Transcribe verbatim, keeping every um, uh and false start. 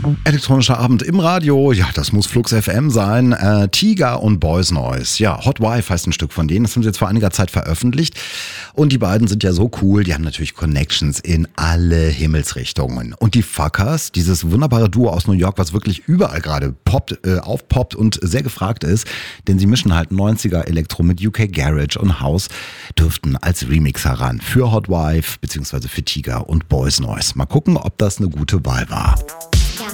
Elektronischer Abend im Radio, ja, das muss Flux F M sein. Äh, Tiga und Boys Noise. Ja, Hot Wife heißt ein Stück von denen. Das haben sie jetzt vor einiger Zeit veröffentlicht. Und die beiden sind ja so cool, die haben natürlich Connections in alle Himmelsrichtungen. Und die Fuckers, dieses wunderbare Duo aus New York, was wirklich überall gerade poppt, äh, aufpoppt und sehr gefragt ist, denn sie mischen halt neunziger Elektro mit U K Garage und House, dürften als Remix heran für Hot Wife beziehungsweise für Tiga und Boys Noise. Mal gucken, ob das eine gute Wahl war.